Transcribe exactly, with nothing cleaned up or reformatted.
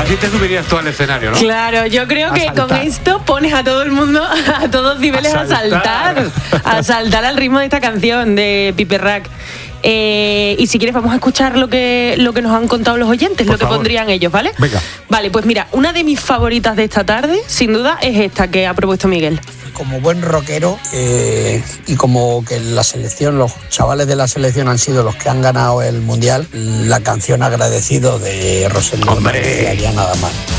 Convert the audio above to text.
Así te subirías tú al escenario, ¿no? Claro, yo creo A que saltar. con esto pones a todo el mundo a todos niveles a A saltar, saltar. a saltar al ritmo de esta canción de Pipe Rack. Eh, y si quieres vamos a escuchar lo que, lo que nos han contado los oyentes, Por lo que favor. pondrían ellos, ¿vale? Venga. Vale, pues mira, una de mis favoritas de esta tarde, sin duda, es esta que ha propuesto Miguel. Como buen rockero eh, y como que la selección, los chavales de la selección han sido los que han ganado el mundial, la canción Agradecido de Rosendo ¡Hombre! no haría nada mal.